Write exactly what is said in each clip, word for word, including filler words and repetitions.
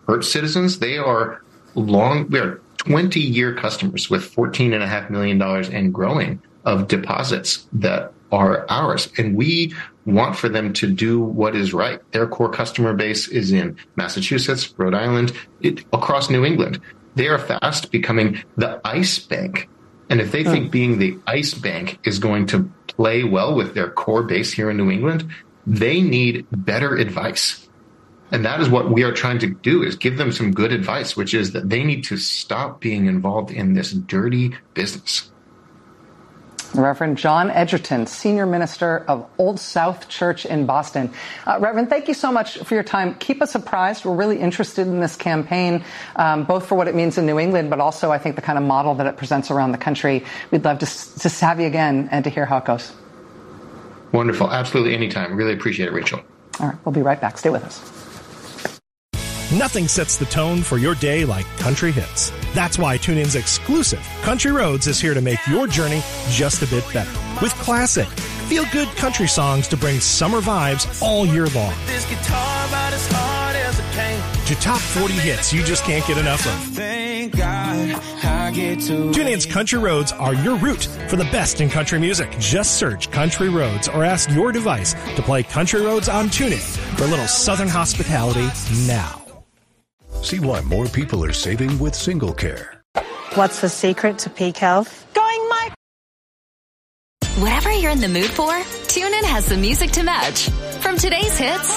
hurt citizens. They are long, we are twenty-year customers with fourteen point five million dollars and growing of deposits that are ours. And we want for them to do what is right. Their core customer base is in Massachusetts, Rhode Island, it, across New England. They are fast becoming the ICE bank. And if they think being the ICE bank is going to play well with their core base here in New England, they need better advice. And that is what we are trying to do, is give them some good advice, which is that they need to stop being involved in this dirty business. Reverend John Edgerton, Senior Minister of Old South Church in Boston. Uh, Reverend, thank you so much for your time. Keep us apprised. We're really interested in this campaign, um, both for what it means in New England, but also I think the kind of model that it presents around the country. We'd love to, to have you again and to hear how it goes. Wonderful. Absolutely. Anytime. Really appreciate it, Rachel. All right. We'll be right back. Stay with us. Nothing sets the tone for your day like country hits. That's why TuneIn's exclusive Country Roads is here to make your journey just a bit better. With classic, feel-good country songs to bring summer vibes all year long. This guitar about as hard as it can. To top forty hits you just can't get enough of. Thank God I get to TuneIn's Country Roads are your route for the best in country music. Just search Country Roads or ask your device to play Country Roads on TuneIn for a little southern hospitality now. See why more people are saving with Single Care. What's the secret to peak health? Going my... Whatever you're in the mood for, TuneIn has the music to match. From today's hits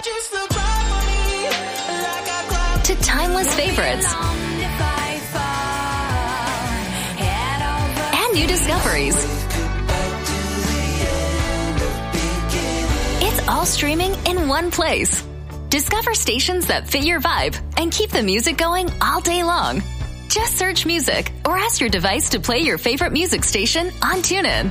to timeless favorites and new discoveries. It's all streaming in one place. Discover stations that fit your vibe and keep the music going all day long. Just search music or ask your device to play your favorite music station on TuneIn.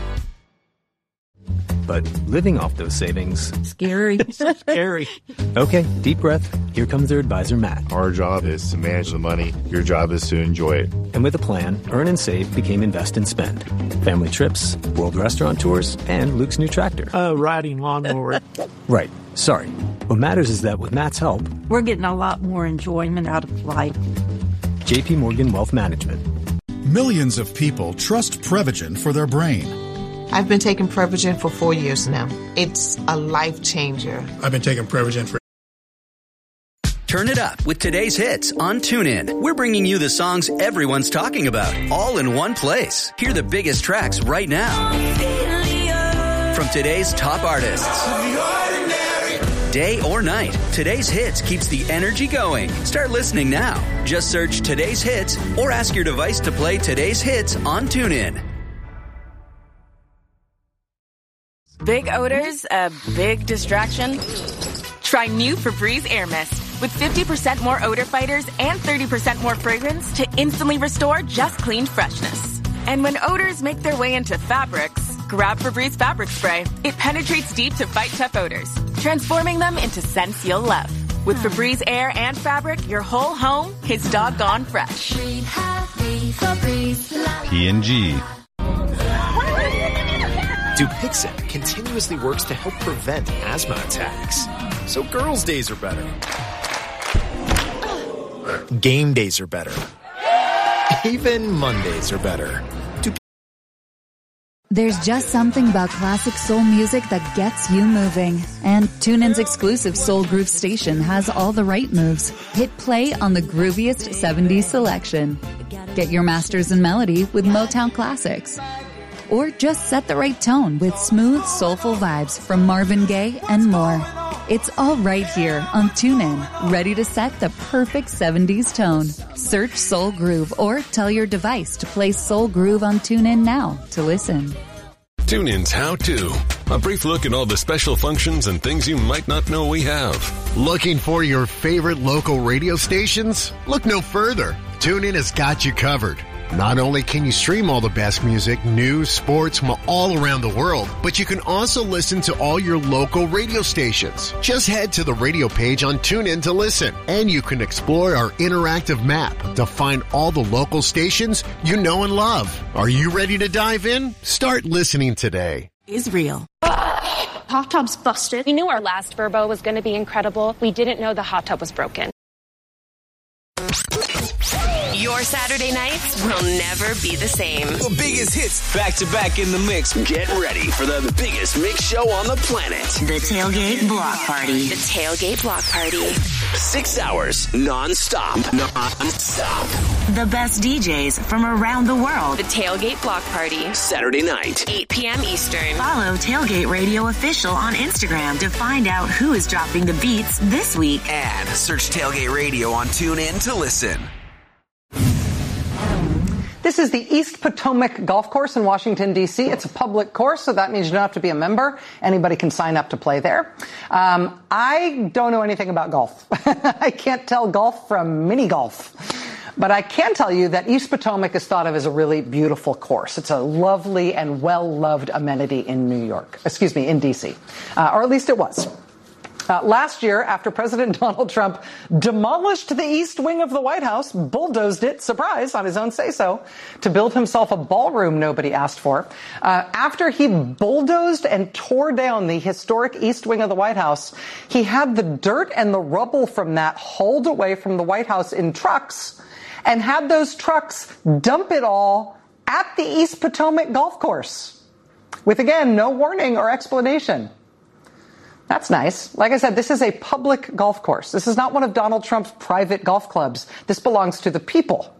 But living off those savings... Scary. So scary. Okay, deep breath. Here comes their advisor, Matt. Our job is to manage the money. Your job is to enjoy it. And with a plan, Earn and Save became Invest and Spend. Family trips, world restaurant tours, and Luke's new tractor. Uh, riding lawnmower. Right. Sorry. What matters is that with Matt's help... we're getting a lot more enjoyment out of life. J P Morgan Wealth Management. Millions of people trust Prevagen for their brain. I've been taking Prevagen for four years now. It's a life changer. I've been taking Prevagen for... Turn it up with today's hits on TuneIn. We're bringing you the songs everyone's talking about, all in one place. Hear the biggest tracks right now from today's top artists. Day or night, today's hits keeps the energy going. Start listening now. Just search today's hits or ask your device to play today's hits on TuneIn. Big odors, a big distraction? Try new Febreze Air Mist with fifty percent more odor fighters and thirty percent more fragrance to instantly restore just cleaned freshness. And when odors make their way into fabrics, grab Febreze Fabric Spray. It penetrates deep to fight tough odors, transforming them into scents you'll love. With Febreze Air and Fabric, your whole home is doggone fresh. P and G. Dupixent continuously works to help prevent asthma attacks. So girls' days are better. Game days are better. Even Mondays are better. There's just something about classic soul music that gets you moving. And TuneIn's exclusive Soul Groove station has all the right moves. Hit play on the grooviest seventies selection. Get your masters in melody with Motown classics. Or just set the right tone with smooth, soulful vibes from Marvin Gaye and more. It's all right here on TuneIn, ready to set the perfect seventies tone. Search Soul Groove or tell your device to play Soul Groove on TuneIn now to listen. TuneIn's How To. A brief look at all the special functions and things you might not know we have. Looking for your favorite local radio stations? Look no further. TuneIn has got you covered. Not only can you stream all the best music, news, sports from all around the world, but you can also listen to all your local radio stations. Just head to the radio page on TuneIn to listen, and you can explore our interactive map to find all the local stations you know and love. Are you ready to dive in? Start listening today. Is real. Hot tub's busted. We knew our last Verbo was going to be incredible. We didn't know the hot tub was broken. Your Saturday nights will never be the same. The biggest hits back to back in the mix. Get ready for the biggest mix show on the planet. The Tailgate Block Party. The Tailgate Block Party. Six hours non-stop. Non-stop. The best D Js from around the world. The Tailgate Block Party. Saturday night. eight p.m. Eastern. Follow Tailgate Radio Official on Instagram to find out who is dropping the beats this week. And search Tailgate Radio on TuneIn to listen. This is the East Potomac Golf Course in Washington, D C. It's a public course, so that means you don't have to be a member. Anybody can sign up to play there. Um, I don't know anything about golf. I can't tell golf from mini golf. But I can tell you that East Potomac is thought of as a really beautiful course. It's a lovely and well-loved amenity in New York. Excuse me, in D C. Uh, or at least it was. Uh, last year, after President Donald Trump demolished the east wing of the White House, bulldozed it, surprise, on his own say-so, to build himself a ballroom nobody asked for. Uh, after he bulldozed and tore down the historic east wing of the White House, he had the dirt and the rubble from that hauled away from the White House in trucks and had those trucks dump it all at the East Potomac Golf Course with, again, no warning or explanation. That's nice. Like I said, this is a public golf course. This is not one of Donald Trump's private golf clubs. This belongs to the people.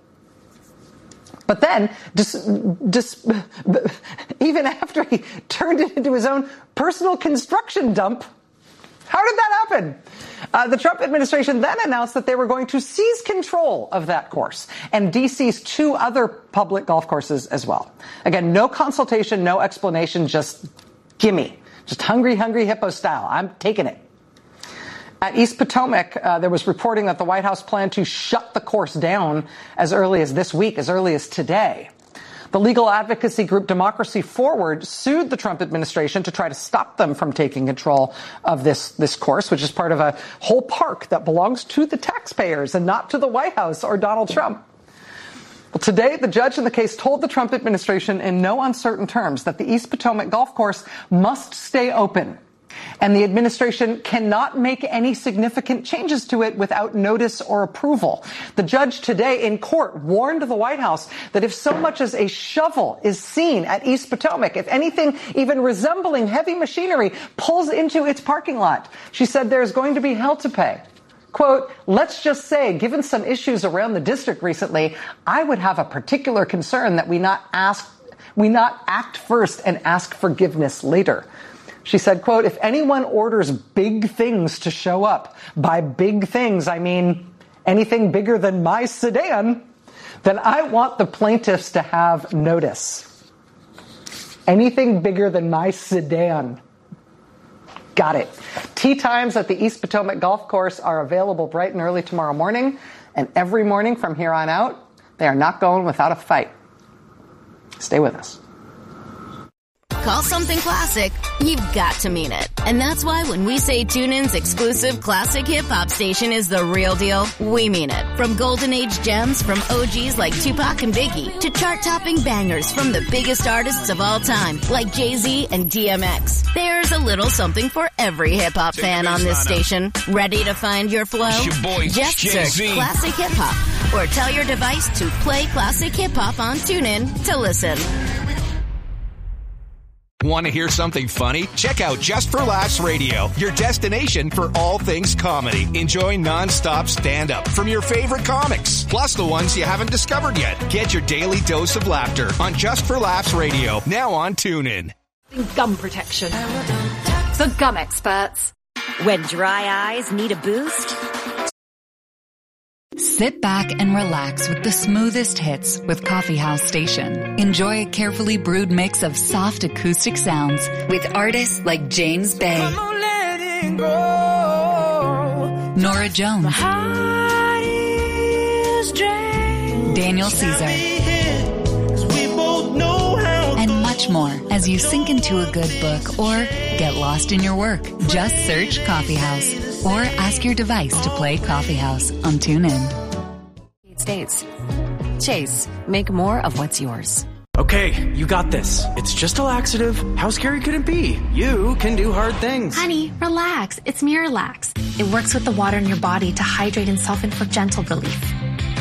But then, just, just, even after he turned it into his own personal construction dump, how did that happen? Uh, the Trump administration then announced that they were going to seize control of that course and D C's two other public golf courses as well. Again, no consultation, no explanation, just gimme. Just hungry, hungry hippo style. I'm taking it. At East Potomac, uh, there was reporting that the White House planned to shut the course down as early as this week, as early as today. The legal advocacy group Democracy Forward sued the Trump administration to try to stop them from taking control of this, this course, which is part of a whole park that belongs to the taxpayers and not to the White House or Donald Trump. Well, today, the judge in the case told the Trump administration in no uncertain terms that the East Potomac Golf Course must stay open, and the administration cannot make any significant changes to it without notice or approval. The judge today in court warned the White House that if so much as a shovel is seen at East Potomac, if anything even resembling heavy machinery pulls into its parking lot, she said there's going to be hell to pay. Quote, let's just say, given some issues around the district recently, I would have a particular concern that we not ask, we not act first and ask forgiveness later. She said, quote, if anyone orders big things to show up, by big things, I mean anything bigger than my sedan, then I want the plaintiffs to have notice. Anything bigger than my sedan. Got it. Tee times at the East Potomac Golf Course are available bright and early tomorrow morning, and every morning from here on out, they are not going without a fight. Stay with us. Call something classic, you've got to mean it. And that's why when we say TuneIn's exclusive classic hip-hop station is the real deal, we mean it. From golden age gems from O Gs like Tupac and Biggie to chart-topping bangers from the biggest artists of all time like Jay-Z and D M X. There's a little something for every hip-hop fan on this station. Ready to find your flow? Your boy, Just Jay-Z. search Classic Hip-Hop or tell your device to play Classic Hip-Hop on TuneIn to listen. Want to hear something funny? Check out Just for Laughs Radio, your destination for all things comedy. Enjoy non-stop stand-up from your favorite comics, plus the ones you haven't discovered yet. Get your daily dose of laughter on Just for Laughs Radio, now on TuneIn. Gum protection. The gum experts. When dry eyes need a boost, sit back and relax with the smoothest hits with Coffee House Station. Enjoy a carefully brewed mix of soft acoustic sounds with artists like James Bay, Nora Jones, Daniel Caesar, and much more as you sink into a good book or get lost in your work. Just search Coffee House or ask your device to play Coffee House on TuneIn. States. Chase, make more of what's yours. Okay, you got this. It's just a laxative. How scary could it be? You can do hard things. Honey, relax. It's Miralax. It works with the water in your body to hydrate and soften for gentle relief.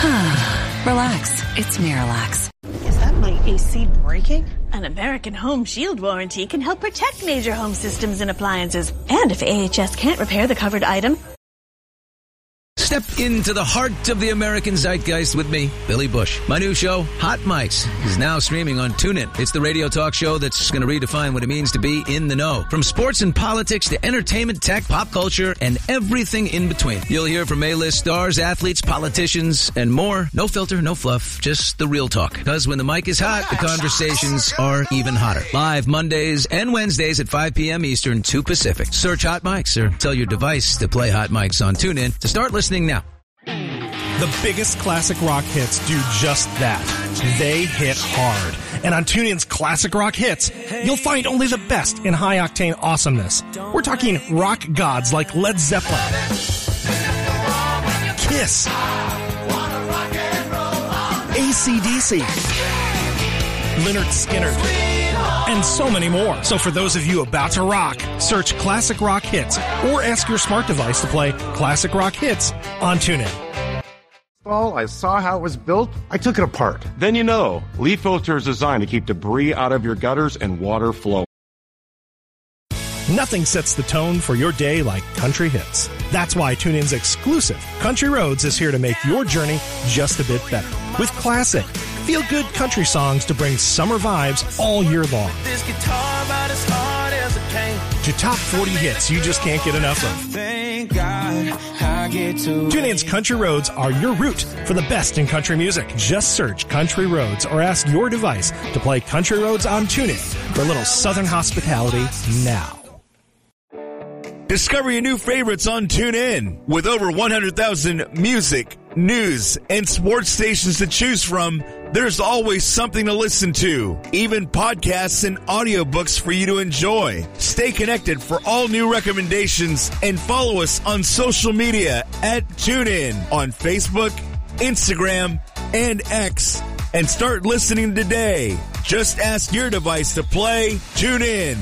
Relax. It's Miralax. Is that my A C breaking? An American Home Shield warranty can help protect major home systems and appliances. And if A H S can't repair the covered item... Step into the heart of the American zeitgeist with me, Billy Bush. My new show, Hot Mics, is now streaming on TuneIn. It's the radio talk show that's going to redefine what it means to be in the know. From sports and politics to entertainment, tech, pop culture, and everything in between. You'll hear from A-list stars, athletes, politicians, and more. No filter, no fluff, just the real talk. Because when the mic is hot, the conversations are even hotter. Live Mondays and Wednesdays at five p.m. Eastern, two Pacific. Search Hot Mics or tell your device to play Hot Mics on TuneIn to start listening now. The biggest classic rock hits do just that. They hit hard. And on TuneIn's Classic Rock Hits, you'll find only the best in high-octane awesomeness. We're talking rock gods like Led Zeppelin, Kiss, A C D C, Lynyrd Skynyrd, and so many more. So for those of you about to rock, search Classic Rock Hits or ask your smart device to play Classic Rock Hits on TuneIn. Well, I saw how it was built. I took it apart. Then you know, Leaf Filter is designed to keep debris out of your gutters and water flow. Nothing sets the tone for your day like country hits. That's why TuneIn's exclusive Country Roads is here to make your journey just a bit better. With classic, feel-good country songs to bring summer vibes all year long. This guitar about as hard as it came. To top forty hits you just can't get enough of. Thank God I get to TuneIn's Country Roads are your route for the best in country music. Just search Country Roads or ask your device to play Country Roads on TuneIn for a little southern hospitality now. Discover your new favorites on TuneIn. With over one hundred thousand music, news, and sports stations to choose from, there's always something to listen to. Even podcasts and audiobooks for you to enjoy. Stay connected for all new recommendations and follow us on social media at TuneIn on Facebook, Instagram, and X. And start listening today. Just ask your device to play TuneIn.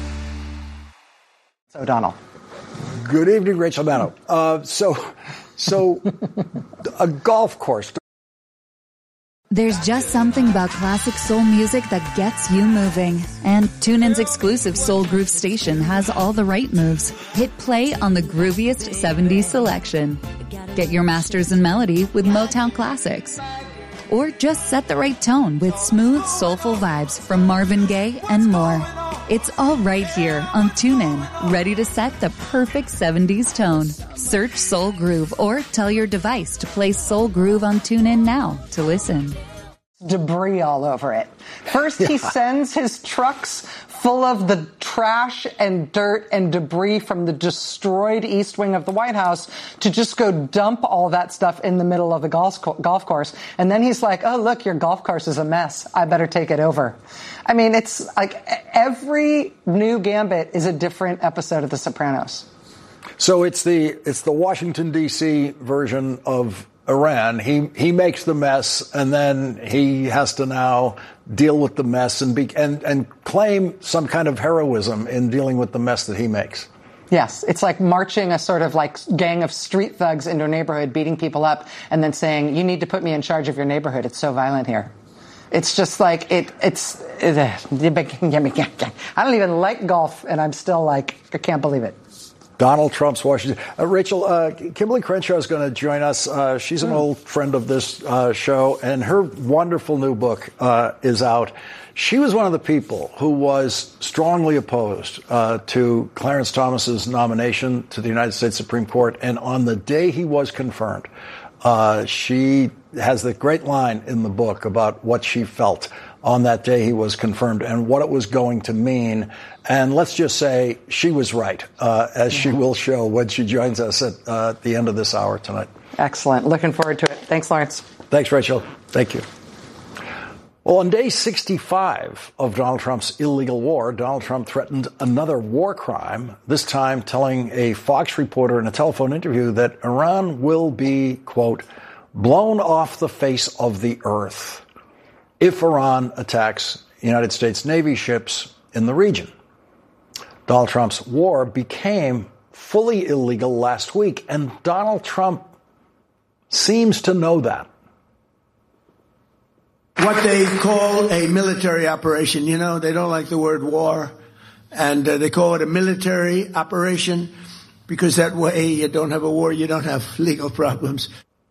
O'Donnell. Good evening, Rachel Maddow. Uh, so, so a golf course. There's just something about classic soul music that gets you moving. And TuneIn's exclusive Soul Groove station has all the right moves. Hit play on the grooviest seventies selection. Get your masters in melody with Motown classics. Or just set the right tone with smooth, soulful vibes from Marvin Gaye and more. It's all right here on TuneIn, ready to set the perfect seventies tone. Search Soul Groove or tell your device to play Soul Groove on TuneIn now to listen. Debris all over it. First, he sends his trucks full of the trash and dirt and debris from the destroyed East Wing of the White House to just go dump all that stuff in the middle of the golf golf course. And then he's like, oh, look, your golf course is a mess. I better take it over. I mean, it's like every new Gambit is a different episode of The Sopranos. So it's the it's the Washington, D C version of Iran. He he makes the mess, and then he has to now deal with the mess and be and and claim some kind of heroism in dealing with the mess that he makes. Yes, it's like marching a sort of like gang of street thugs into a neighborhood, beating people up, and then saying, "You need to put me in charge of your neighborhood. It's so violent here." It's just like it. It's. It, I don't even like golf, and I'm still like, I can't believe it. Donald Trump's Washington. Uh, Rachel, uh, Kimberly Crenshaw is going to join us. Uh, she's an old friend of this uh, show, and her wonderful new book uh, is out. She was one of the people who was strongly opposed uh, to Clarence Thomas's nomination to the United States Supreme Court, and on the day he was confirmed, uh, she has the great line in the book about what she felt on that day he was confirmed and what it was going to mean. And let's just say she was right, uh, as she will show when she joins us at uh, the end of this hour tonight. Excellent. Looking forward to it. Thanks, Lawrence. Thanks, Rachel. Thank you. Well, on day sixty-five of Donald Trump's illegal war, Donald Trump threatened another war crime, this time telling a Fox reporter in a telephone interview that Iran will be, quote, blown off the face of the earth if Iran attacks United States Navy ships in the region. Donald Trump's war became fully illegal last week, and Donald Trump seems to know that. what they call a military operation. You know, they don't like the word war, and uh, they call it a military operation because that way you don't have a war, you don't have legal problems.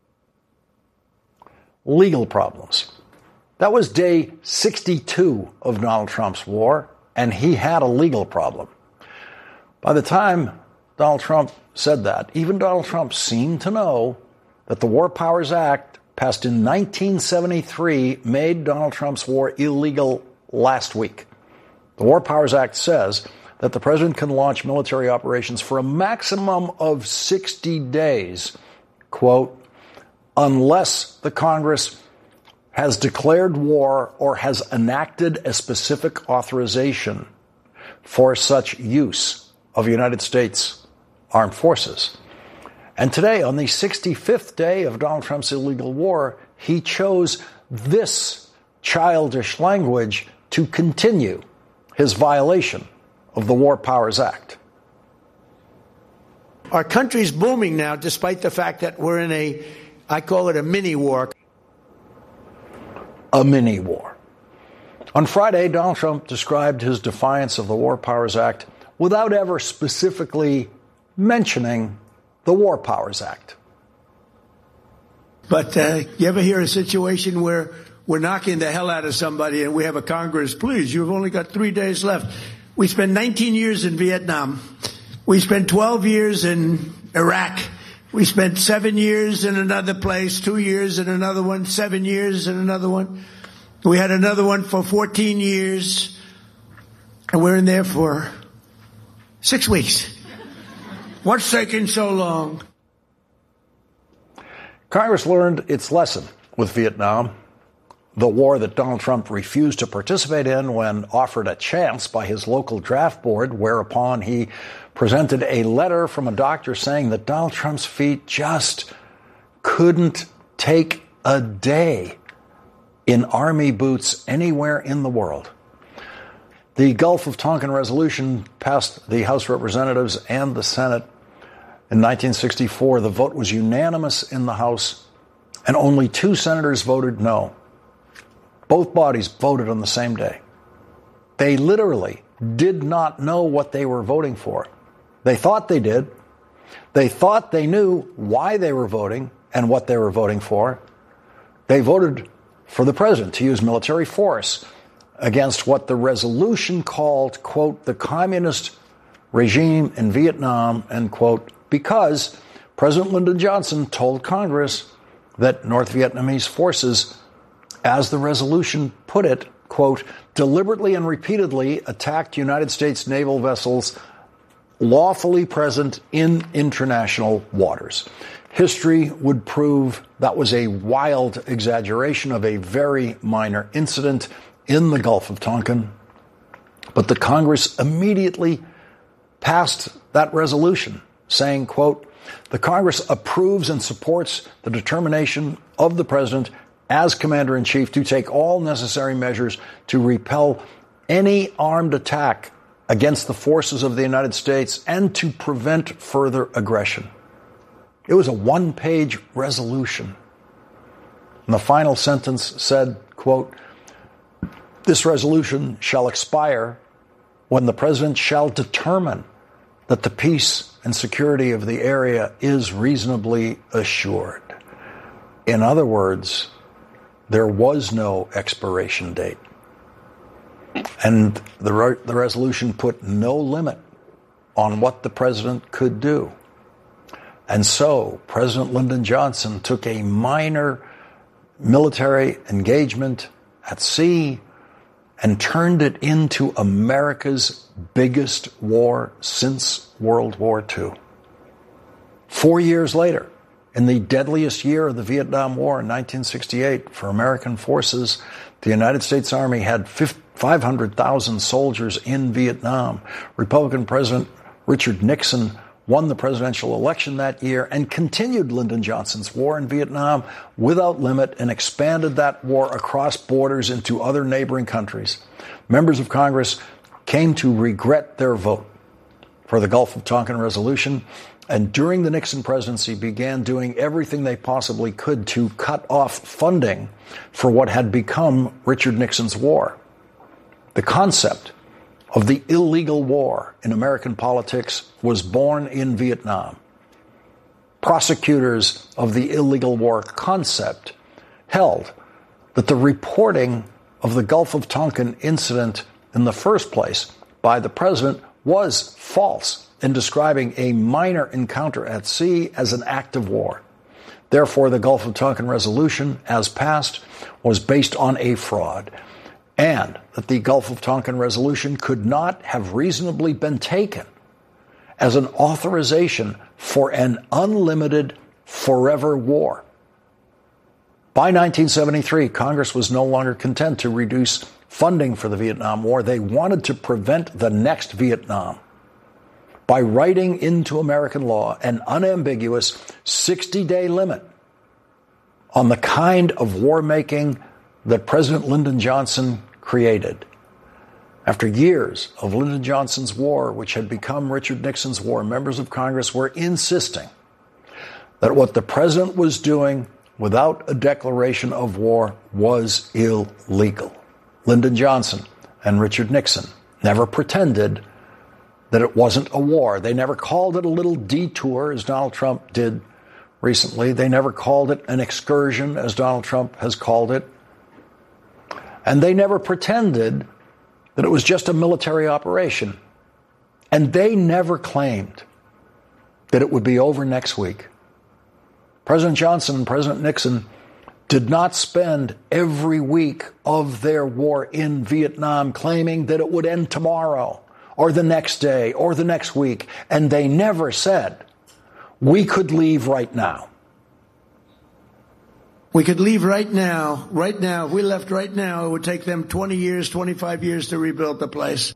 Legal problems. That was day sixty-two of Donald Trump's war, and he had a legal problem. By the time Donald Trump said that, even Donald Trump seemed to know that the War Powers Act, passed in nineteen seventy-three, made Donald Trump's war illegal last week. The War Powers Act says that the president can launch military operations for a maximum of sixty days, quote, unless the Congress has declared war or has enacted a specific authorization for such use of United States armed forces. And today, on the sixty-fifth day of Donald Trump's illegal war, he chose this childish language to continue his violation of the War Powers Act. Our country's booming now, despite the fact that we're in a, I call it a mini war. A mini war. On Friday, Donald Trump described his defiance of the War Powers Act without ever specifically mentioning the War Powers Act. But uh, you ever hear a situation where we're knocking the hell out of somebody and we have a Congress, please, you've only got three days left. We spent nineteen years in Vietnam. We spent twelve years in Iraq. We spent seven years in another place, two years in another one, seven years in another one. We had another one for fourteen years, and we're in there for six weeks. What's taking so long? Congress learned its lesson with Vietnam, the war that Donald Trump refused to participate in when offered a chance by his local draft board, whereupon he presented a letter from a doctor saying that Donald Trump's feet just couldn't take a day in army boots anywhere in the world. The Gulf of Tonkin resolution passed the House of Representatives and the Senate in nineteen sixty-four. The vote was unanimous in the House, and only two senators voted no. Both bodies voted on the same day. They literally did not know what they were voting for. They thought they did. They thought they knew why they were voting and what they were voting for. They voted for the president to use military force against what the resolution called, quote, the communist regime in Vietnam, end quote, because President Lyndon Johnson told Congress that North Vietnamese forces, as the resolution put it, quote, deliberately and repeatedly attacked United States naval vessels lawfully present in international waters. History would prove that was a wild exaggeration of a very minor incident in the Gulf of Tonkin. But the Congress immediately passed that resolution saying, quote, the Congress approves and supports the determination of the president as commander-in-chief to take all necessary measures to repel any armed attack against the forces of the United States and to prevent further aggression. It was a one-page resolution. And the final sentence said, quote, this resolution shall expire when the president shall determine that the peace and security of the area is reasonably assured. In other words, there was no expiration date. And the, re- the resolution put no limit on what the president could do. And so President Lyndon Johnson took a minor military engagement at sea and turned it into America's biggest war since World War Two. Four years later, in the deadliest year of the Vietnam War in nineteen sixty-eight, for American forces, the United States Army had five hundred thousand soldiers in Vietnam. Republican President Richard Nixon won the presidential election that year and continued Lyndon Johnson's war in Vietnam without limit and expanded that war across borders into other neighboring countries. Members of Congress came to regret their vote for the Gulf of Tonkin resolution and during the Nixon presidency began doing everything they possibly could to cut off funding for what had become Richard Nixon's war. The concept of the illegal war in American politics was born in Vietnam. Prosecutors of the illegal war concept held that the reporting of the Gulf of Tonkin incident in the first place by the president was false in describing a minor encounter at sea as an act of war. Therefore, the Gulf of Tonkin resolution, as passed, was based on a fraud, and that the Gulf of Tonkin resolution could not have reasonably been taken as an authorization for an unlimited forever war. By nineteen seventy-three, Congress was no longer content to reduce funding for the Vietnam War. They wanted to prevent the next Vietnam by writing into American law an unambiguous sixty-day limit on the kind of war-making that President Lyndon Johnson created. After years of Lyndon Johnson's war, which had become Richard Nixon's war, members of Congress were insisting that what the president was doing without a declaration of war was illegal. Lyndon Johnson and Richard Nixon never pretended that it wasn't a war. They never called it a little detour, as Donald Trump did recently. They never called it an excursion, as Donald Trump has called it. And they never pretended that it was just a military operation. And they never claimed that it would be over next week. President Johnson and President Nixon did not spend every week of their war in Vietnam claiming that it would end tomorrow or the next day or the next week. And they never said, we could leave right now. We could leave right now, right now. If we left right now, it would take them twenty years, twenty-five years to rebuild the place.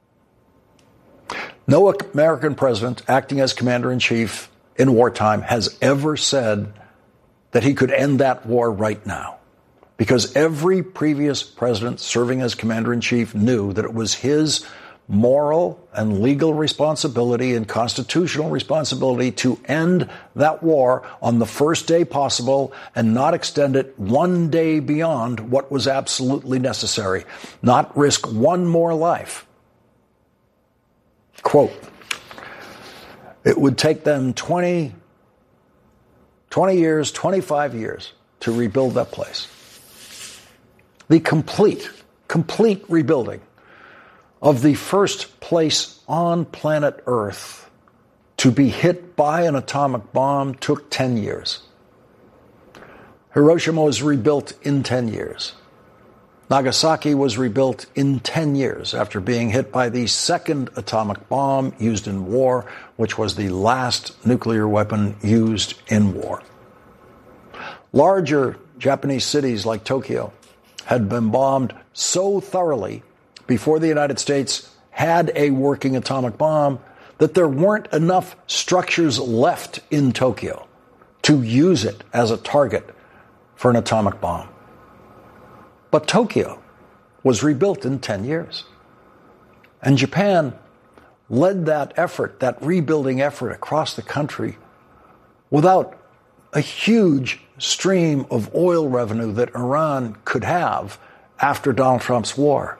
No American president acting as commander-in-chief in wartime has ever said that he could end that war right now, because every previous president serving as commander-in-chief knew that it was his moral and legal responsibility and constitutional responsibility to end that war on the first day possible and not extend it one day beyond what was absolutely necessary, not risk one more life. Quote, it would take them twenty, twenty years, twenty-five years to rebuild that place. The complete, complete rebuilding of the first place on planet Earth to be hit by an atomic bomb took ten years. Hiroshima was rebuilt in ten years. Nagasaki was rebuilt in ten years after being hit by the second atomic bomb used in war, which was the last nuclear weapon used in war. Larger Japanese cities like Tokyo had been bombed so thoroughly before the United States had a working atomic bomb that there weren't enough structures left in Tokyo to use it as a target for an atomic bomb. But Tokyo was rebuilt in ten years. And Japan led that effort, that rebuilding effort across the country without a huge stream of oil revenue that Iran could have after Donald Trump's war.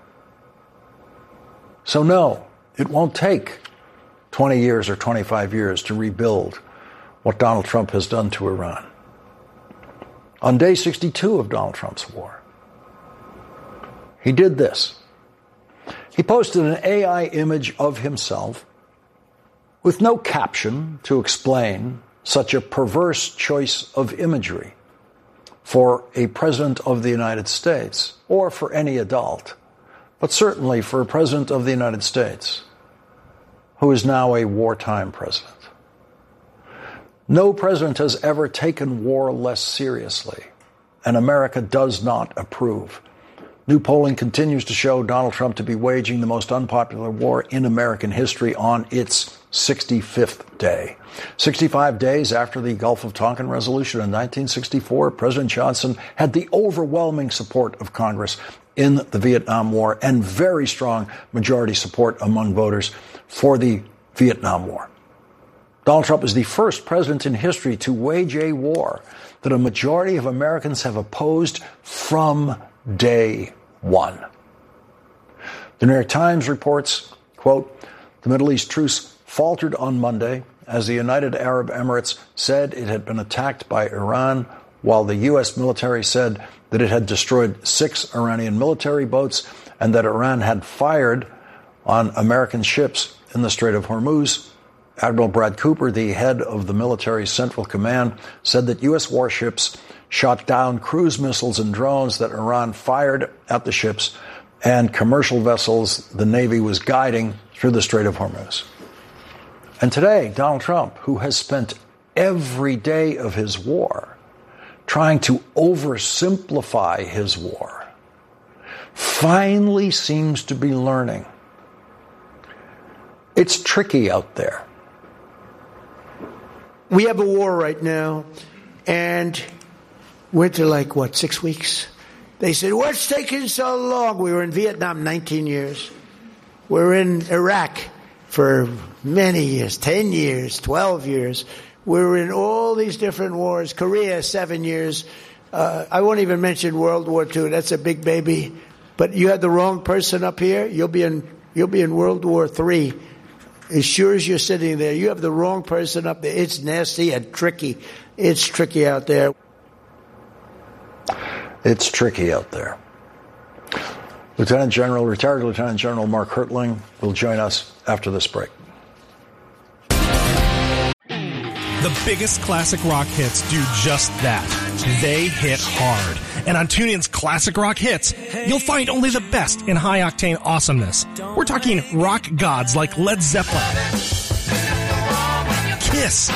So no, it won't take twenty years or twenty-five years to rebuild what Donald Trump has done to Iran. On day sixty-two of Donald Trump's war, he did this. He posted an A I image of himself with no caption to explain such a perverse choice of imagery for a president of the United States, or for any adult, but certainly for a president of the United States who is now a wartime president. No president has ever taken war less seriously, and America does not approve. New polling continues to show Donald Trump to be waging the most unpopular war in American history on its sixty-fifth day. sixty-five days after the Gulf of Tonkin resolution in nineteen sixty-four, President Johnson had the overwhelming support of Congress in the Vietnam War and very strong majority support among voters for the Vietnam War. Donald Trump is the first president in history to wage a war that a majority of Americans have opposed from day one. The New York Times reports, quote, the Middle East truce faltered on Monday as the United Arab Emirates said it had been attacked by Iran, while the U S military said that it had destroyed six Iranian military boats and that Iran had fired on American ships in the Strait of Hormuz. Admiral Brad Cooper, the head of the military's Central Command, said that U S warships shot down cruise missiles and drones that Iran fired at the ships and commercial vessels the Navy was guiding through the Strait of Hormuz. And today, Donald Trump, who has spent every day of his war trying to oversimplify his war, finally seems to be learning. It's tricky out there. We have a war right now, and we're to like, what, six weeks? They said, what's taking so long? We were in Vietnam nineteen years. We're in Iraq for many years, ten years, twelve years. We're in all these different wars. Korea, seven years. Uh, I won't even mention World War Two. That's a big baby. But you had the wrong person up here, you'll be in, you'll be in World War Three. As sure as you're sitting there, you have the wrong person up there. It's nasty and tricky. It's tricky out there. It's tricky out there. Lieutenant General, retired Lieutenant General Mark Hertling will join us after this break. The biggest classic rock hits do just that. They hit hard. And on TuneIn's Classic Rock Hits, you'll find only the best in high-octane awesomeness. We're talking rock gods like Led Zeppelin, Kiss,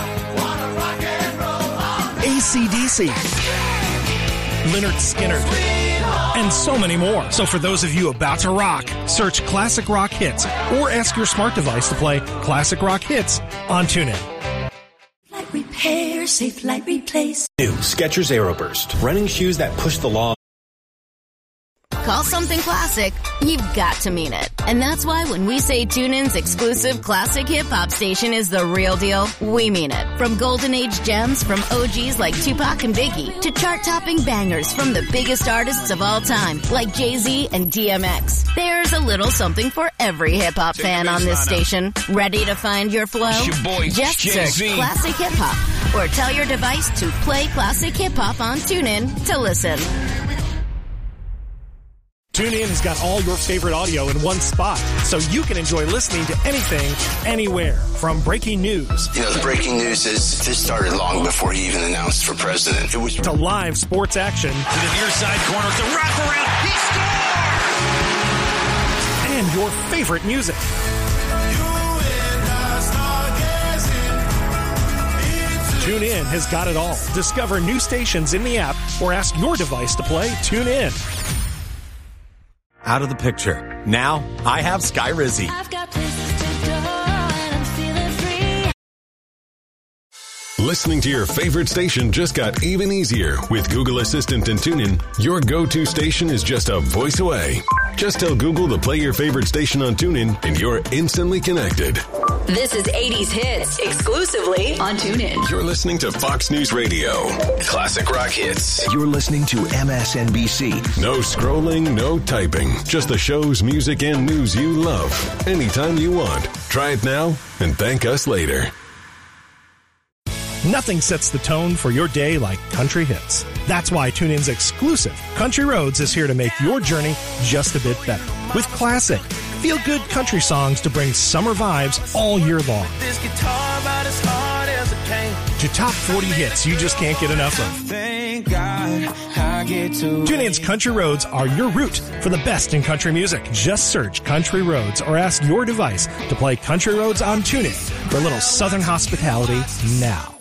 A C D C, Lynyrd Skynyrd, and so many more. So for those of you about to rock, search Classic Rock Hits or ask your smart device to play Classic Rock Hits on TuneIn. Repair, safe light replace. New Skechers Aeroburst. Running shoes that push the law. Call something classic, you've got to mean it. And that's why when we say TuneIn's exclusive classic hip-hop station is the real deal, we mean it. From golden age gems from O Gs like Tupac and Biggie to chart-topping bangers from the biggest artists of all time like Jay-Z and D M X. There's a little something for every hip-hop fan on this station. Ready to find your flow? It's your boy, Just Jay-Z. search Classic Hip-Hop or tell your device to play Classic Hip-Hop on TuneIn to listen. TuneIn has got all your favorite audio in one spot, so you can enjoy listening to anything, anywhere. From breaking news. You know, the breaking news is this started long before he even announced for president. It was to live sports action. To the near side corner, to wrap around. He scored! And your favorite music. TuneIn has got it all. Discover new stations in the app or ask your device to play TuneIn. Out of the picture. Now, I have Skyrizi. I've got places to go and I'm feeling free. Listening to your favorite station just got even easier with Google Assistant and TuneIn. Your go-to station is just a voice away. Just tell Google to play your favorite station on TuneIn and you're instantly connected. This is eighties Hits, exclusively on TuneIn. You're listening to Fox News Radio. Classic Rock Hits. You're listening to M S N B C. No scrolling, no typing. Just the shows, music, and news you love. Anytime you want. Try it now and thank us later. Nothing sets the tone for your day like country hits. That's why TuneIn's exclusive Country Roads is here to make your journey just a bit better. With classic, feel-good country songs to bring summer vibes all year long. This guitar about as hard as it came. To top forty hits you just can't get enough of. Thank God I get to. TuneIn's Country Roads are your route for the best in country music. Just search Country Roads or ask your device to play Country Roads on TuneIn for a little Southern hospitality now.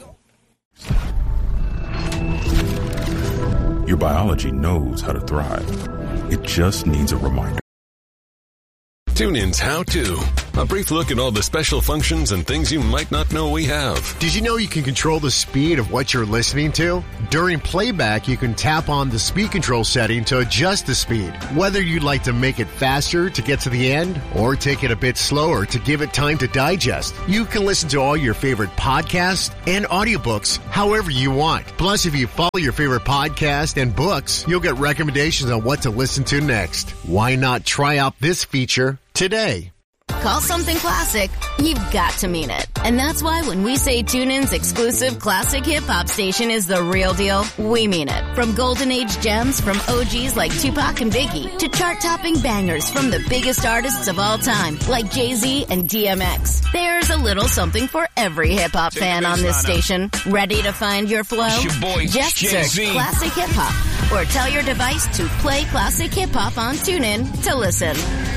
Your biology knows how to thrive. It just needs a reminder. TuneIn's How To, A brief look at all the special functions and things you might not know we have. Did you know you can control the speed of what you're listening to? During playback, you can tap on the speed control setting to adjust the speed. Whether you'd like to make it faster to get to the end or take it a bit slower to give it time to digest, you can listen to all your favorite podcasts and audiobooks however you want. Plus, if you follow your favorite podcast and books, you'll get recommendations on what to listen to next. Why not try out this feature today? Call something classic, you've got to mean it. And that's why when we say TuneIn's exclusive classic hip-hop station is the real deal, we mean it. From golden age gems from O Gs like Tupac and Biggie to chart-topping bangers from the biggest artists of all time like Jay-Z and D M X. There's a little something for every hip-hop fan on this station. Ready to find your flow? It's your boy, Just Jay-Z. search Classic Hip-Hop or tell your device to play Classic Hip-Hop on TuneIn to listen.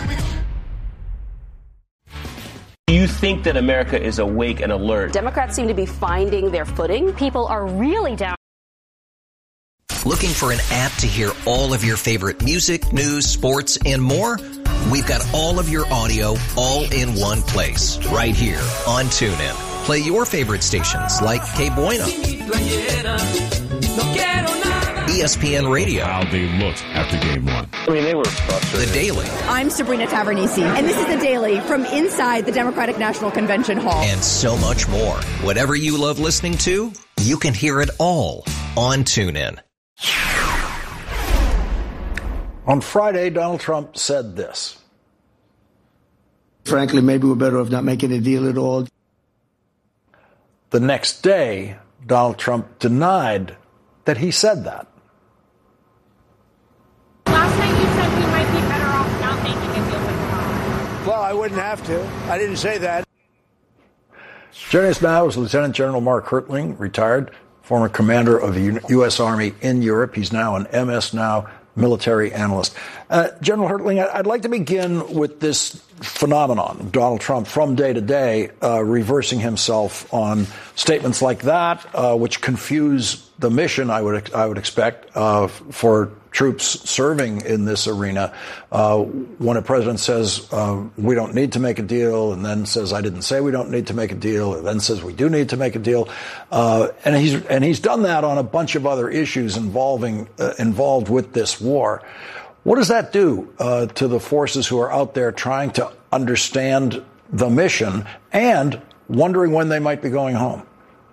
Do you think that America is awake and alert? Democrats seem to be finding their footing. People are really down. Looking for an app to hear all of your favorite music, news, sports, and more? We've got all of your audio all in one place, right here on TuneIn. Play your favorite stations like K Bueno, E S P N Radio. How they looked after game one. I mean, they were frustrated. The Daily. I'm Sabrina Tavernisi, and this is The Daily from inside the Democratic National Convention Hall. And so much more. Whatever you love listening to, you can hear it all on TuneIn. On Friday, Donald Trump said this. Frankly, maybe we're better off not making a deal at all. The next day, Donald Trump denied that he said that. Last night you said we might be better off not making a deal with Iran. Well, I wouldn't have to. I didn't say that. Joining us now is Lieutenant General Mark Hertling, retired, former commander of the U S Army in Europe. He's now an M S Now military analyst. Uh, General Hertling, I'd like to begin with this phenomenon of Donald Trump from day to day uh, reversing himself on statements like that, uh, which confuse the mission, I would I would expect, uh, for troops serving in this arena. Uh, when a president says uh, we don't need to make a deal, and then says I didn't say we don't need to make a deal, and then says we do need to make a deal, uh, and he's and he's done that on a bunch of other issues involving uh, involved with this war. What does that do uh, to the forces who are out there trying to understand the mission and wondering when they might be going home?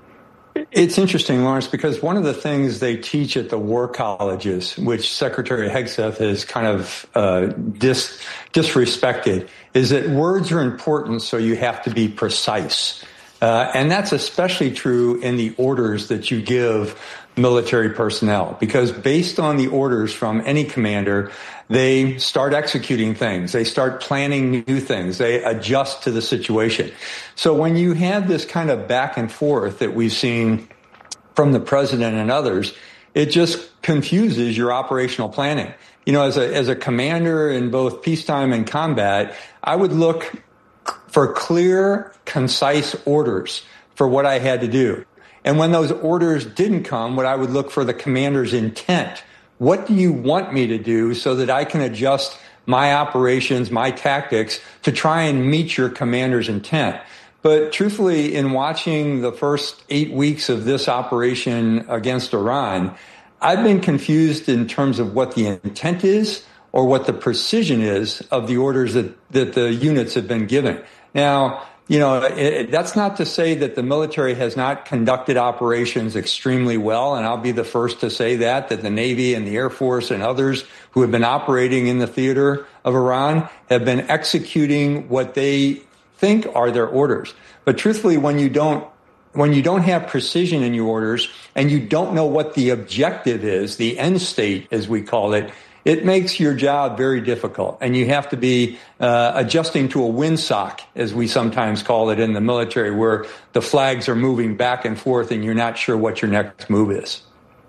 It's interesting, Lawrence, because one of the things they teach at the war colleges, which Secretary Hegseth has kind of uh, dis- disrespected, is that words are important, so you have to be precise. Uh, and that's especially true in the orders that you give military personnel, because based on the orders from any commander, they start executing things. They start planning new things. They adjust to the situation. So when you have this kind of back and forth that we've seen from the president and others, it just confuses your operational planning. You know, as a, as a commander in both peacetime and combat, I would look for clear, concise orders for what I had to do. And when those orders didn't come, what I would look for the commander's intent. What do you want me to do so that I can adjust my operations, my tactics to try and meet your commander's intent? But truthfully, in watching the first eight weeks of this operation against Iran, I've been confused in terms of what the intent is or what the precision is of the orders that, that the units have been given. Now, you know, it, that's not to say that the military has not conducted operations extremely well, and I'll be the first to say that, that the Navy and the Air Force and others who have been operating in the theater of Iran have been executing what they think are their orders. But truthfully, when you don't when you don't have precision in your orders and you don't know what the objective is, the end state, as we call it, it makes your job very difficult, and you have to be uh, adjusting to a windsock, as we sometimes call it in the military, where the flags are moving back and forth and you're not sure what your next move is.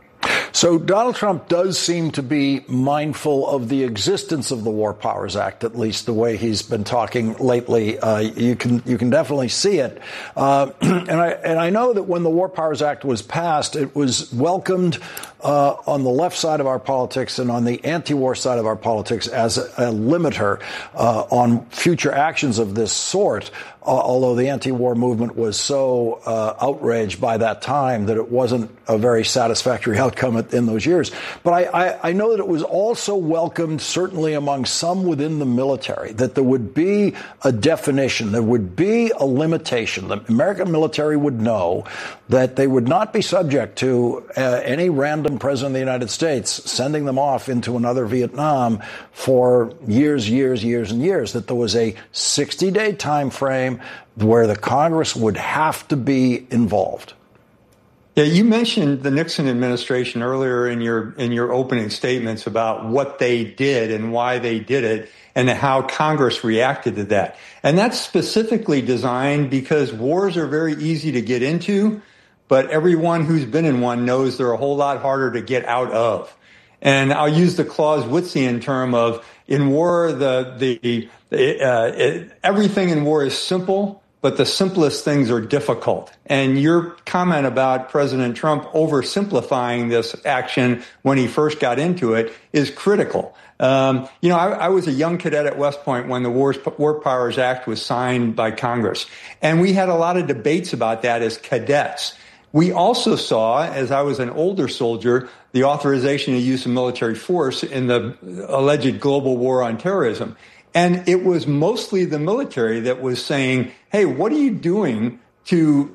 So Donald Trump does seem to be mindful of the existence of the War Powers Act, at least the way he's been talking lately. Uh, you can you can definitely see it. Uh, and I and I know that when the War Powers Act was passed, it was welcomed uh, on the left side of our politics and on the anti-war side of our politics as a, a limiter uh, on future actions of this sort, uh, although the anti-war movement was so uh, outraged by that time that it wasn't a very satisfactory outcome in those years. But I, I, I know that it was also welcomed, certainly among some within the military, that there would be a definition, there would be a limitation. The American military would know that they would not be subject to uh, any random president of the United States sending them off into another Vietnam for years, years, years, and years, that there was a sixty-day time frame where the Congress would have to be involved. Yeah, you mentioned the Nixon administration earlier in your in your opening statements about what they did and why they did it and how Congress reacted to that. And that's specifically designed because wars are very easy to get into, but everyone who's been in one knows they're a whole lot harder to get out of. And I'll use the Clausewitzian term of in war, the the, the uh, it, everything in war is simple, but the simplest things are difficult. And your comment about President Trump oversimplifying this action when he first got into it is critical. Um, you know, I, I was a young cadet at West Point when the War, War Powers Act was signed by Congress. And we had a lot of debates about that as cadets. We also saw, as I was an older soldier, the authorization of use of military force in the alleged global war on terrorism. And it was mostly the military that was saying, hey, what are you doing to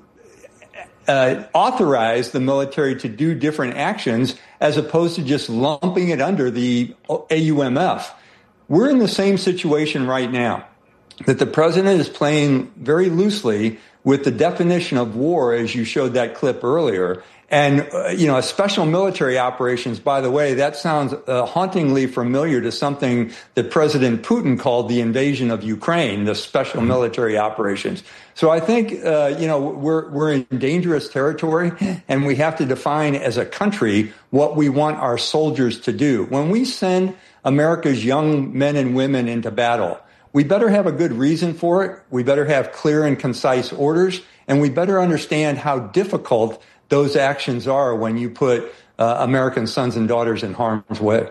uh, authorize the military to do different actions as opposed to just lumping it under the A U M F? We're in the same situation right now, that the president is playing very loosely with the definition of war, as you showed that clip earlier. And, uh, you know, special military operations, by the way, that sounds uh, hauntingly familiar to something that President Putin called the invasion of Ukraine, the special military operations. So I think, uh, you know, we're, we're in dangerous territory, and we have to define as a country what we want our soldiers to do. When we send America's young men and women into battle, we better have a good reason for it. We better have clear and concise orders, and we better understand how difficult those actions are when you put uh, American sons and daughters in harm's way.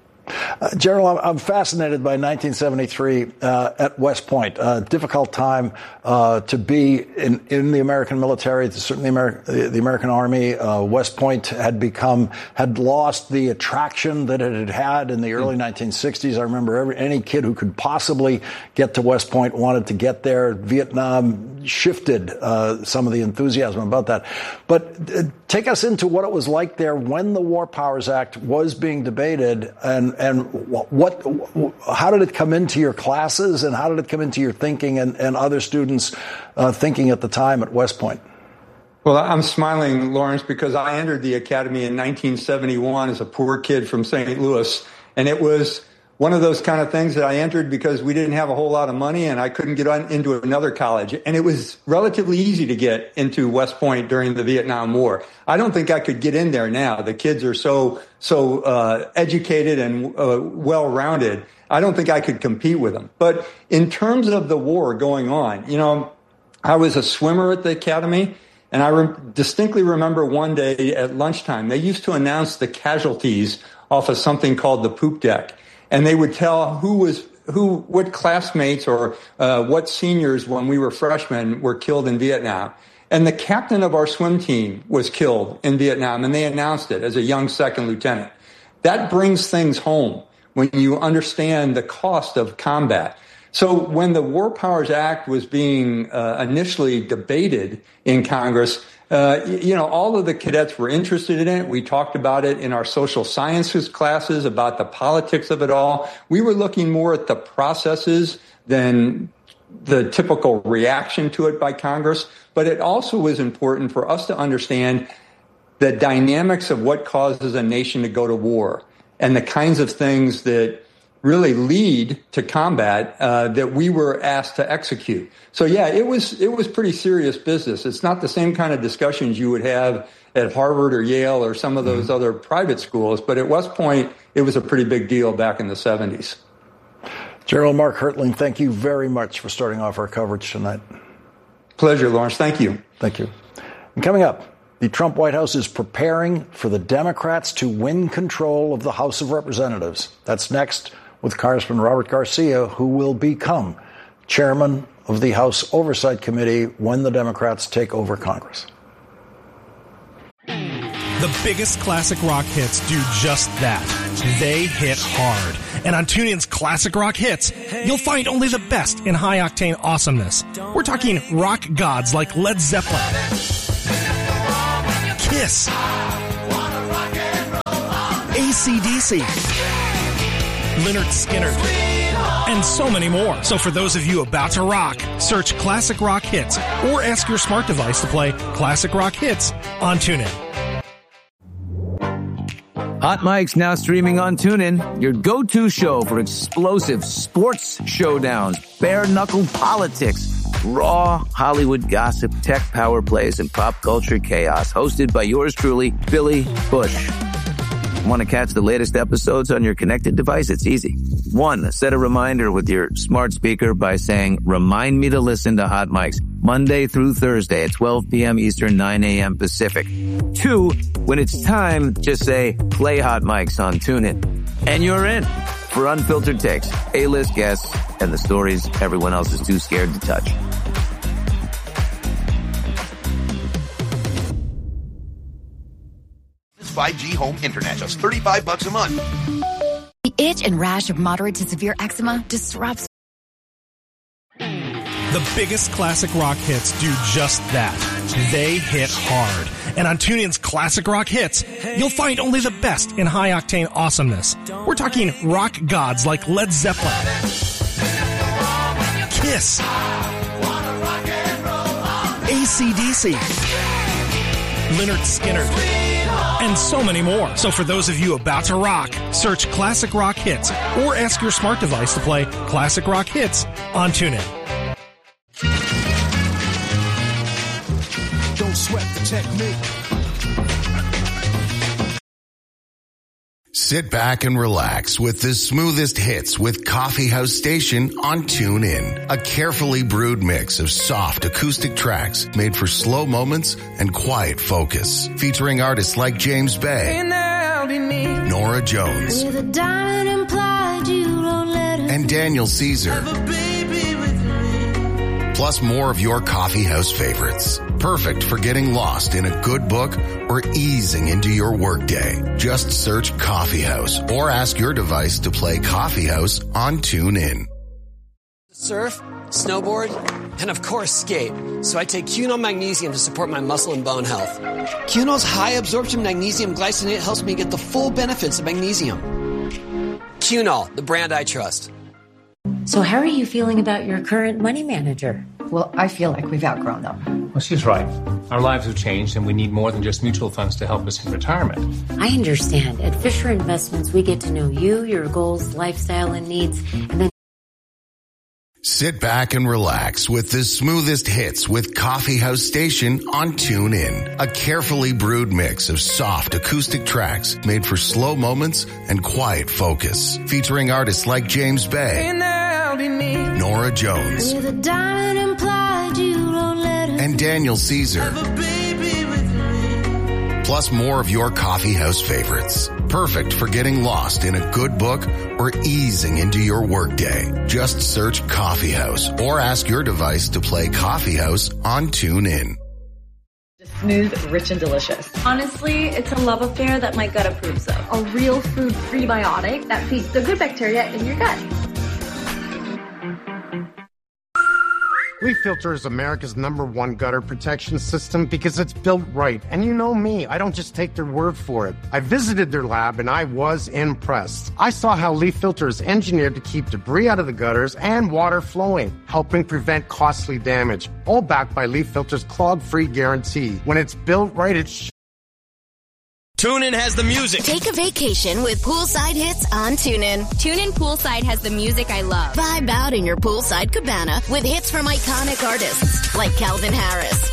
Uh, General, I'm, I'm fascinated by nineteen seventy-three uh, at West Point. A uh, difficult time uh, to be in, in the American military, certainly Ameri- the, the American Army. Uh, West Point had become, had lost the attraction that it had had in the early mm. nineteen sixties. I remember every, any kid who could possibly get to West Point wanted to get there. Vietnam shifted uh, some of the enthusiasm about that. But uh, take us into what it was like there when the War Powers Act was being debated, and And what, how did it come into your classes, and how did it come into your thinking and, and other students' uh, thinking at the time at West Point? Well, I'm smiling, Lawrence, because I entered the academy in nineteen seventy-one as a poor kid from Saint Louis, and it was one of those kind of things that I entered because we didn't have a whole lot of money and I couldn't get on into another college. And it was relatively easy to get into West Point during the Vietnam War. I don't think I could get in there now. The kids are so, so uh, educated and uh, well-rounded. I don't think I could compete with them. But in terms of the war going on, you know, I was a swimmer at the academy, and I re- distinctly remember one day at lunchtime, they used to announce the casualties off of something called the poop deck. And they would tell who was who, what classmates or uh, what seniors when we were freshmen were killed in Vietnam. And the captain of our swim team was killed in Vietnam, and they announced it as a young second lieutenant. That brings things home when you understand the cost of combat. So when the War Powers Act was being uh, initially debated in Congress, Uh, you know, all of the cadets were interested in it. We talked about it in our social sciences classes, about the politics of it all. We were looking more at the processes than the typical reaction to it by Congress. But it also was important for us to understand the dynamics of what causes a nation to go to war and the kinds of things that really lead to combat uh, that we were asked to execute. So yeah, it was it was pretty serious business. It's not the same kind of discussions you would have at Harvard or Yale or some of those mm-hmm. other private schools, but at West Point, it was a pretty big deal back in the seventies. General Mark Hertling, thank you very much for starting off our coverage tonight. Pleasure, Lawrence. Thank you. Thank you. And coming up, The Trump White House is preparing for the Democrats to win control of the House of Representatives. That's next with Congressman Robert Garcia, who will become chairman of the House Oversight Committee when the Democrats take over Congress. The biggest classic rock hits do just that. They hit hard. And on TuneIn's Classic Rock Hits, you'll find only the best in high-octane awesomeness. We're talking rock gods like Led Zeppelin, Kiss, A C D C, Lynyrd Skynyrd, and so many more. So for those of you about to rock, search Classic Rock Hits or ask your smart device to play Classic Rock Hits on TuneIn. Hot Mike's now streaming on TuneIn, your go-to show for explosive sports showdowns, bare-knuckle politics, raw Hollywood gossip, tech power plays, and pop culture chaos, hosted by yours truly, Billy Bush. Want to catch the latest episodes on your connected device? It's easy. One, set a reminder with your smart speaker by saying, remind me to listen to Hot Mike's Monday through Thursday at twelve p.m. Eastern, nine a.m. Pacific. Two, when it's time, just say, play Hot Mike's on TuneIn. And you're in for unfiltered takes, A-list guests, and the stories everyone else is too scared to touch. five G home internet, just thirty-five bucks a month. The itch and rash of moderate to severe eczema disrupts. The biggest classic rock hits do just that. They hit hard. And on TuneIn's Classic Rock Hits, you'll find only the best in high-octane awesomeness. We're talking rock gods like Led Zeppelin, Kiss, A C D C, Lynyrd Skynyrd, and so many more. So for those of you about to rock, search Classic Rock Hits or ask your smart device to play Classic Rock Hits on TuneIn. Don't sweat the technique. Sit back and relax with the smoothest hits with Coffee House Station on TuneIn. A carefully brewed mix of soft acoustic tracks made for slow moments and quiet focus. Featuring artists like James Bay, Nora Jones, and Daniel Caesar. Plus more of your coffee house favorites. Perfect for getting lost in a good book or easing into your workday. Just search Coffee House or ask your device to play Coffee House on TuneIn. Surf, snowboard, and of course skate. So I take Cunol Magnesium to support my muscle and bone health. Cunol's high absorption magnesium glycinate helps me get the full benefits of magnesium. Cunol, the brand I trust. So how are you feeling about your current money manager? Well, I feel like we've outgrown them. Well, she's right. Our lives have changed, and we need more than just mutual funds to help us in retirement. I understand. At Fisher Investments, we get to know you, your goals, lifestyle, and needs, and then Sit back and relax with the smoothest hits with Coffee House Station on TuneIn. A carefully brewed mix of soft acoustic tracks made for slow moments and quiet focus. Featuring artists like James Bay, Nora Jones, and Daniel Caesar. Plus more of your coffee house favorites. Perfect for getting lost in a good book or easing into your workday. Just search Coffee House or ask your device to play Coffee House on TuneIn. Smooth, rich, and delicious. Honestly, it's a love affair that my gut approves of. A real food prebiotic that feeds the good bacteria in your gut. Leaf Filter is America's number one gutter protection system because it's built right. And you know me, I don't just take their word for it. I visited their lab and I was impressed. I saw how Leaf Filter is engineered to keep debris out of the gutters and water flowing, helping prevent costly damage. All backed by Leaf Filter's clog-free guarantee. When it's built right, it's TuneIn has the music. Take a vacation with Poolside Hits on TuneIn. TuneIn Poolside has the music I love. Vibe out in your poolside cabana with hits from iconic artists like Calvin Harris,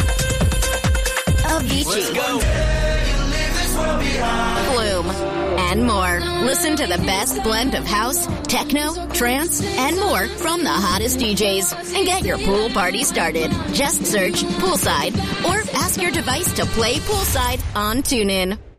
Avicii, Let's go. Flume, and more. Listen to the best blend of house, techno, trance, and more from the hottest D Js. And get your pool party started. Just search Poolside or ask your device to play Poolside on TuneIn.